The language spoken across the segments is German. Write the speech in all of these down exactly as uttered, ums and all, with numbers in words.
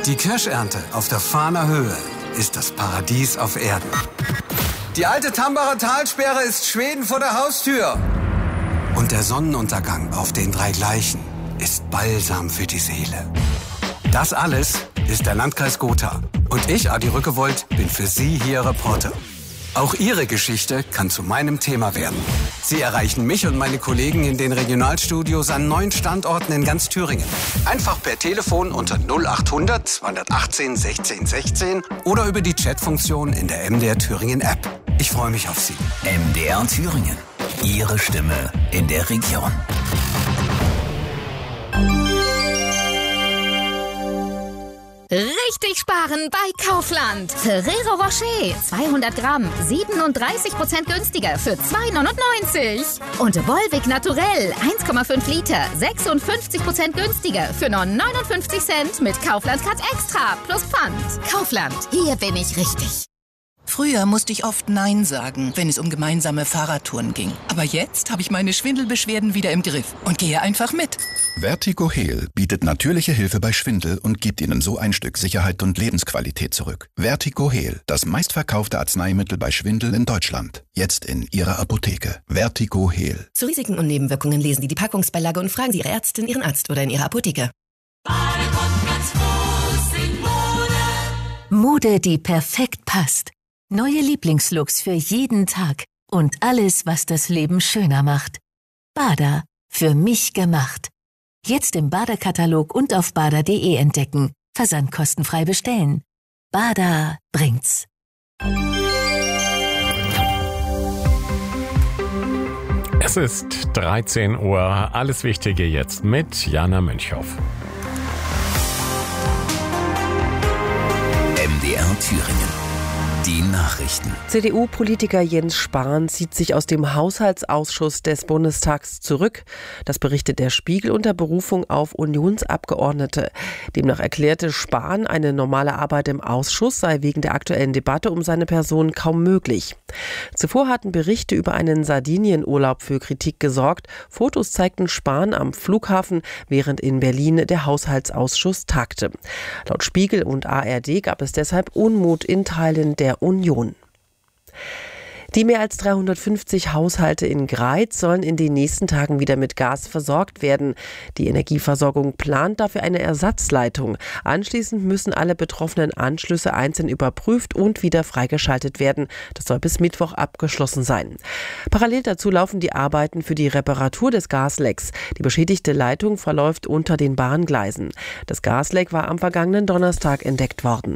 Die Kirschernte auf der Fahner Höhe ist das Paradies auf Erden. Die alte Tambacher Talsperre ist Schweden vor der Haustür. Und der Sonnenuntergang auf den drei Gleichen ist Balsam für die Seele. Das alles ist der Landkreis Gotha. Und ich, Adi Rückewold, bin für Sie hier Reporter. Auch Ihre Geschichte kann zu meinem Thema werden. Sie erreichen mich und meine Kollegen in den Regionalstudios an neun Standorten in ganz Thüringen. Einfach per Telefon unter null achthundert zweihundertachtzehn sechzehn sechzehn oder über die Chatfunktion in der M D R Thüringen App. Ich freue mich auf Sie. M D R Thüringen. Ihre Stimme in der Region. Richtig sparen bei Kaufland. Ferrero Rocher, zweihundert Gramm, siebenunddreißig Prozent günstiger für zwei neunundneunzig. Und Volvic Naturell, eins Komma fünf Liter, sechsundfünfzig Prozent günstiger für nur neunundfünfzig Cent mit Kaufland Card Extra plus Pfand. Kaufland, hier bin ich richtig. Früher musste ich oft Nein sagen, wenn es um gemeinsame Fahrradtouren ging. Aber jetzt habe ich meine Schwindelbeschwerden wieder im Griff und gehe einfach mit. Vertigo Heal bietet natürliche Hilfe bei Schwindel und gibt Ihnen so ein Stück Sicherheit und Lebensqualität zurück. Vertigo Heal, das meistverkaufte Arzneimittel bei Schwindel in Deutschland. Jetzt in Ihrer Apotheke. Vertigo Heal. Zu Risiken und Nebenwirkungen lesen Sie die Packungsbeilage und fragen Sie Ihre Ärztin, Ihren Arzt oder in Ihrer Apotheke. Mode, die perfekt passt. Neue Lieblingslooks für jeden Tag und alles, was das Leben schöner macht. Bada, für mich gemacht. Jetzt im Bada-Katalog und auf bada punkt de entdecken. Versand kostenfrei bestellen. Bada bringt's. Es ist dreizehn Uhr. Alles Wichtige jetzt mit Jana Münchhoff. M D R Thüringen. Die Nachrichten. C D U-Politiker Jens Spahn zieht sich aus dem Haushaltsausschuss des Bundestags zurück. Das berichtet der Spiegel unter Berufung auf Unionsabgeordnete. Demnach erklärte Spahn, eine normale Arbeit im Ausschuss sei wegen der aktuellen Debatte um seine Person kaum möglich. Zuvor hatten Berichte über einen Sardinienurlaub für Kritik gesorgt. Fotos zeigten Spahn am Flughafen, während in Berlin der Haushaltsausschuss tagte. Laut Spiegel und A R D gab es deshalb Unmut in Teilen der Union. Die mehr als dreihundertfünfzig Haushalte in Greiz sollen in den nächsten Tagen wieder mit Gas versorgt werden. Die Energieversorgung plant dafür eine Ersatzleitung. Anschließend müssen alle betroffenen Anschlüsse einzeln überprüft und wieder freigeschaltet werden. Das soll bis Mittwoch abgeschlossen sein. Parallel dazu laufen die Arbeiten für die Reparatur des Gaslecks. Die beschädigte Leitung verläuft unter den Bahngleisen. Das Gasleck war am vergangenen Donnerstag entdeckt worden.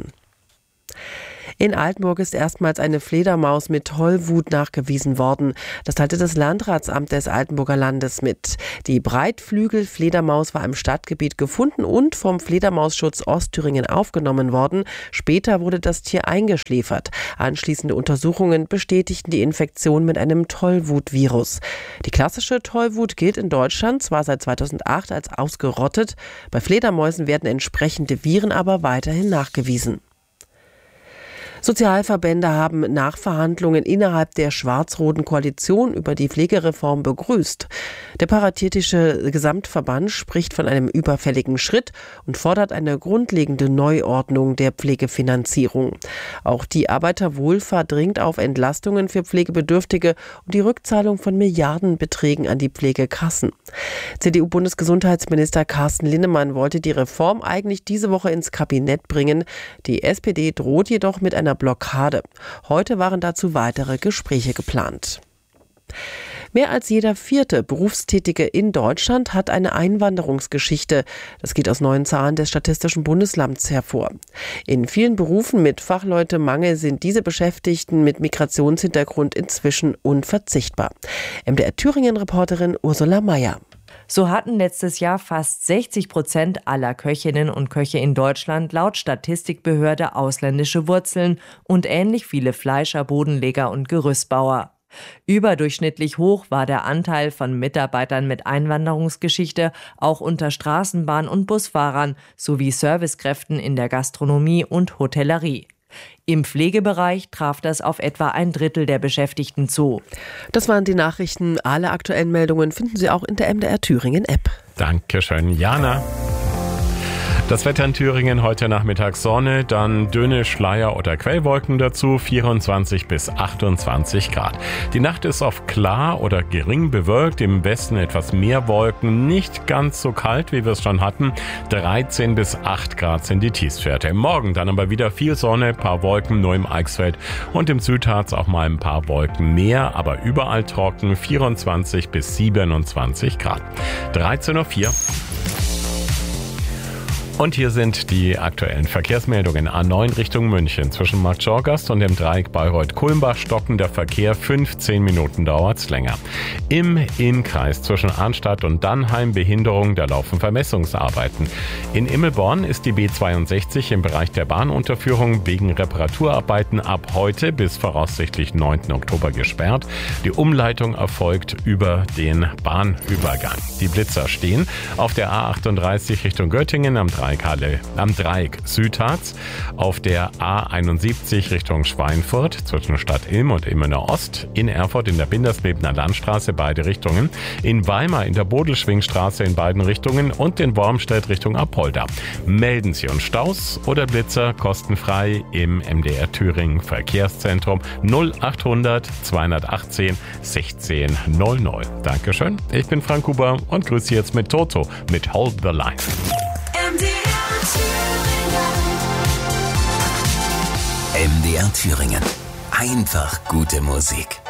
In Altenburg ist erstmals eine Fledermaus mit Tollwut nachgewiesen worden. Das teilte das Landratsamt des Altenburger Landes mit. Die Breitflügel-Fledermaus war im Stadtgebiet gefunden und vom Fledermausschutz Ostthüringen aufgenommen worden. Später wurde das Tier eingeschläfert. Anschließende Untersuchungen bestätigten die Infektion mit einem Tollwut-Virus. Die klassische Tollwut gilt in Deutschland zwar seit zweitausendacht als ausgerottet. Bei Fledermäusen werden entsprechende Viren aber weiterhin nachgewiesen. Sozialverbände haben Nachverhandlungen innerhalb der schwarz-roten Koalition über die Pflegereform begrüßt. Der Paritätische Gesamtverband spricht von einem überfälligen Schritt und fordert eine grundlegende Neuordnung der Pflegefinanzierung. Auch die Arbeiterwohlfahrt dringt auf Entlastungen für Pflegebedürftige und die Rückzahlung von Milliardenbeträgen an die Pflegekassen. C D U-Bundesgesundheitsminister Carsten Linnemann wollte die Reform eigentlich diese Woche ins Kabinett bringen. Die S P D droht jedoch mit einer Blockade. Heute waren dazu weitere Gespräche geplant. Mehr als jeder vierte Berufstätige in Deutschland hat eine Einwanderungsgeschichte. Das geht aus neuen Zahlen des Statistischen Bundesamts hervor. In vielen Berufen mit Fachleutemangel sind diese Beschäftigten mit Migrationshintergrund inzwischen unverzichtbar. M D R Thüringen-Reporterin Ursula Mayer. So hatten letztes Jahr fast sechzig Prozent aller Köchinnen und Köche in Deutschland laut Statistikbehörde ausländische Wurzeln und ähnlich viele Fleischer, Bodenleger und Gerüstbauer. Überdurchschnittlich hoch war der Anteil von Mitarbeitern mit Einwanderungsgeschichte auch unter Straßenbahn- und Busfahrern sowie Servicekräften in der Gastronomie und Hotellerie. Im Pflegebereich traf das auf etwa ein Drittel der Beschäftigten zu. Das waren die Nachrichten. Alle aktuellen Meldungen finden Sie auch in der M D R Thüringen App. Dankeschön, Jana. Das Wetter in Thüringen heute Nachmittag Sonne, dann dünne Schleier- oder Quellwolken dazu, vierundzwanzig bis achtundzwanzig Grad. Die Nacht ist oft klar oder gering bewölkt, im Westen etwas mehr Wolken, nicht ganz so kalt, wie wir es schon hatten, dreizehn bis acht Grad sind die Tiefstwerte. Morgen dann aber wieder viel Sonne, paar Wolken nur im Eichsfeld und im Südharz auch mal ein paar Wolken mehr, aber überall trocken, vierundzwanzig bis siebenundzwanzig Grad. dreizehn Uhr vier. Und hier sind die aktuellen Verkehrsmeldungen. A neun Richtung München. Zwischen Markt Schorgast und dem Dreieck Bayreuth-Kulmbach stockender Verkehr. fünfzehn Minuten dauert's länger. Im Innkreis zwischen Arnstadt und Dannheim Behinderung, da laufen Vermessungsarbeiten. In Immelborn ist die B zweiundsechzig im Bereich der Bahnunterführung wegen Reparaturarbeiten ab heute bis voraussichtlich neunten Oktober gesperrt. Die Umleitung erfolgt über den Bahnübergang. Die Blitzer stehen auf der A achtunddreißig Richtung Göttingen am Dreieck Halle, am Dreieck Südharz, auf der A einundsiebzig Richtung Schweinfurt zwischen Stadt Ilm und Ilmenau Ost, in Erfurt in der Binderslebener Landstraße beide Richtungen, in Weimar in der Bodelschwingstraße in beiden Richtungen und in Wormstedt Richtung Apolda. Melden Sie uns Staus oder Blitzer kostenfrei im M D R Thüringen Verkehrszentrum null achthundert zweihundertachtzehn sechzehn null null. Dankeschön, ich bin Frank Huber und grüße Sie jetzt mit Toto mit Hold the Line. M D R Thüringen. Einfach gute Musik.